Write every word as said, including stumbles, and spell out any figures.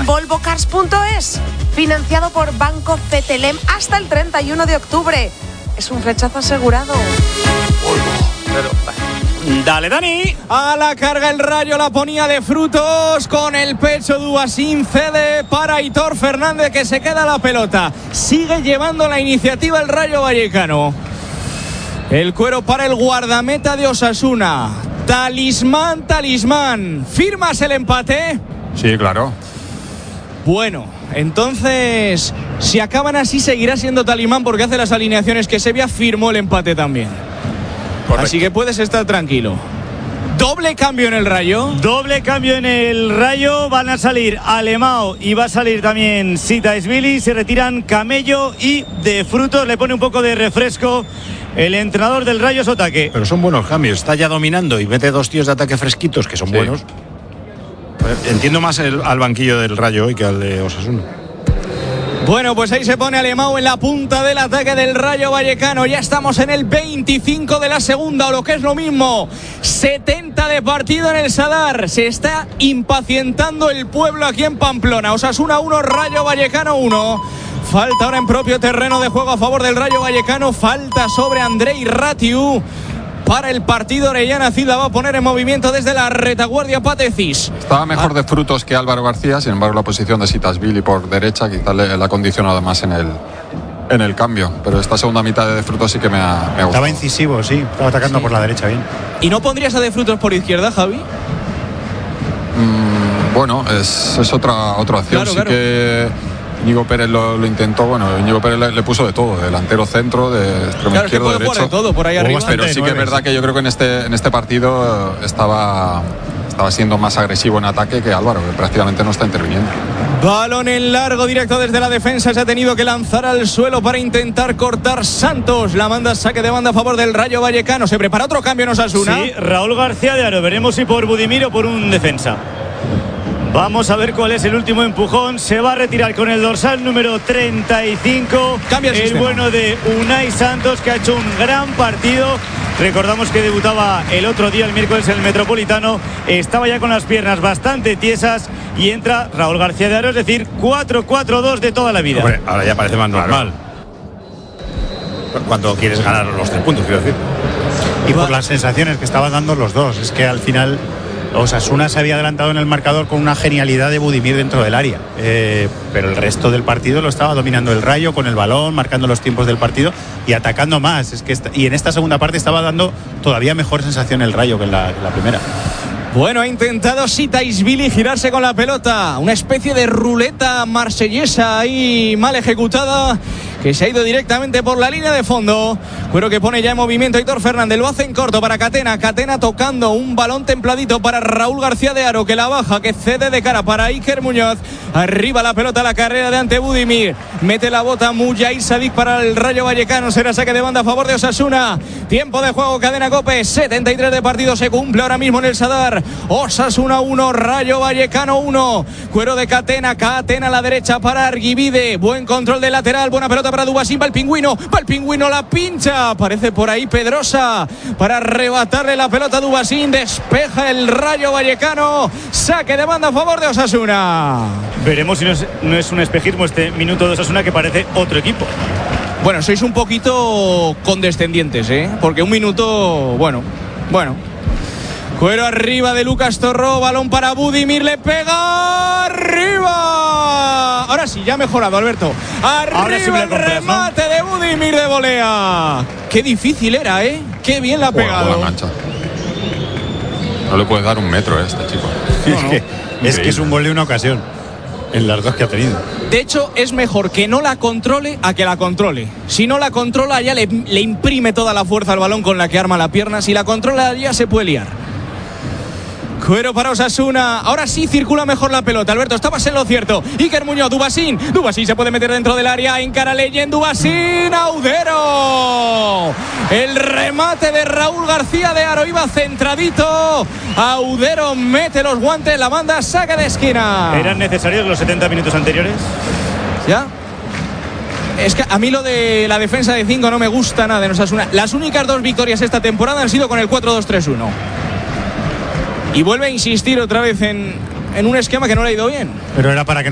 en volvo cars punto es. Financiado por Banco C T L M hasta el treinta y uno de octubre. Es un flechazo asegurado. Pero, dale, Dani. A la carga el Rayo, la ponía de frutos. Con el pecho Dubasín cede para Aitor Fernández, que se queda la pelota. Sigue llevando la iniciativa el Rayo Vallecano. El cuero para el guardameta de Osasuna. Talismán, talismán. ¿Firmas el empate? Sí, claro. Bueno, entonces, si acaban así, seguirá siendo talismán porque hace las alineaciones que Sevilla firmó el empate también. Correcto. Así que puedes estar tranquilo. Doble cambio en el Rayo. Doble cambio en el Rayo. Van a salir Alemão y va a salir también Sitaisvili. Se retiran Camello y de frutos le pone un poco de refresco el entrenador del Rayo Sotaque. Pero son buenos cambios. Está ya dominando y mete dos tíos de ataque fresquitos que son sí. buenos. Entiendo más el, al banquillo del Rayo hoy que al de Osasuna. Bueno, pues ahí se pone Alemão en la punta del ataque del Rayo Vallecano. Ya estamos en el veinticinco de la segunda, o lo que es lo mismo, setenta de partido en el Sadar. Se está impacientando el pueblo aquí en Pamplona. Osasuna uno, Rayo Vallecano uno. Falta ahora en propio terreno de juego a favor del Rayo Vallecano. Falta sobre Andrei Ratiu. Para el partido, Orellana Cid la va a poner en movimiento desde la retaguardia Patecis. Estaba mejor de frutos que Álvaro García, sin embargo la posición de Sitaisvili por derecha quizás le, le ha condicionado más en el, en el cambio, pero esta segunda mitad de, de frutos sí que me ha, me ha gustado. Estaba incisivo, sí, estaba atacando sí. por la derecha bien. ¿Y no pondrías a de frutos por izquierda, Javi? Mm, bueno, es, es otra, otra opción, claro, sí claro. que... Íñigo Pérez lo, lo intentó, bueno, Íñigo Pérez le, le puso de todo, delantero centro, de extremo claro, izquierdo, es que puede derecho. De todo por ahí arriba. Pero sí que es verdad que yo creo que en este, en este partido estaba, estaba siendo más agresivo en ataque que Álvaro, que prácticamente no está interviniendo. Balón en largo, directo desde la defensa, se ha tenido que lanzar al suelo para intentar cortar Santos. La manda saque de banda a favor del Rayo Vallecano. Se prepara otro cambio en Osasuna. Sí, Raúl García de Aro, veremos si por Budimir o por un defensa. Vamos a ver cuál es el último empujón. Se va a retirar con el dorsal número treinta y cinco. Cambia el, el sistema. Bueno de Unai Santos, que ha hecho un gran partido. Recordamos que debutaba el otro día, el miércoles, en el Metropolitano. Estaba ya con las piernas bastante tiesas y entra Raúl García de Aro, es decir, cuatro cuatro dos de toda la vida. Hombre, ahora ya parece más normal. Claro. Cuando quieres ganar los tres puntos, quiero decir. Y por las sensaciones que estaban dando los dos. Es que al final Osasuna se había adelantado en el marcador con una genialidad de Budimir dentro del área, eh, pero el resto del partido lo estaba dominando el Rayo con el balón, marcando los tiempos del partido y atacando más. Es que esta, y en esta segunda parte estaba dando todavía mejor sensación el Rayo que en la, en la primera. Bueno, ha intentado Sitaisvili girarse con la pelota, una especie de ruleta marsellesa ahí mal ejecutada, que se ha ido directamente por la línea de fondo. Cuero que pone ya en movimiento Aitor Fernández, lo hace en corto para Catena, Catena tocando un balón templadito para Raúl García de Aro, que la baja, que cede de cara para Iker Muñoz. Arriba la pelota, la carrera de ante Budimir, mete la bota Mujair Sadik para el Rayo Vallecano, será saque de banda a favor de Osasuna. Tiempo de juego, Cadena COPE, setenta y tres de partido, se cumple ahora mismo en el Sadar. Osasuna uno, Rayo Vallecano uno. Cuero de Catena, Catena a la derecha para Arguibide, buen control de lateral, buena pelota para Dubasín, va el pingüino, va el pingüino, la pincha, aparece por ahí Pedrosa para arrebatarle la pelota a Dubasín, despeja el Rayo Vallecano, saque de banda a favor de Osasuna. Veremos si no es, no es un espejismo este minuto de Osasuna, que parece otro equipo. Bueno, sois un poquito condescendientes, ¿eh? Porque un minuto, bueno, bueno. Cuero arriba de Lucas Torró, balón para Budimir, le pega arriba. Ahora sí, ya ha mejorado, Alberto. Arriba sí el remate, ¿no?, de Budimir de volea. Qué difícil era, ¿eh? Qué bien la ha pegado. Buena mancha. No le puedes dar un metro a este chico. No, es, no. Que, es que es un gol de una ocasión en las dos que ha tenido. De hecho, es mejor que no la controle a que la controle. Si no la controla, ya le, le imprime toda la fuerza al balón con la que arma la pierna. Si la controla, ya se puede liar. Cuero para Osasuna, ahora sí circula mejor la pelota. Alberto, estabas en lo cierto. Iker Muñoz, Dubasín, Dubasín se puede meter dentro del área, encara Leyen, Dubasín, Audero. El remate de Raúl García de Aro, iba centradito. Audero mete los guantes, la banda, saca de esquina. ¿Eran necesarios los setenta minutos anteriores? ¿Ya? Es que a mí lo de la defensa de cinco no me gusta nada en Osasuna. Las únicas dos victorias esta temporada han sido con el cuatro dos tres uno. Y vuelve a insistir otra vez en, en un esquema que no le ha ido bien. Pero era para que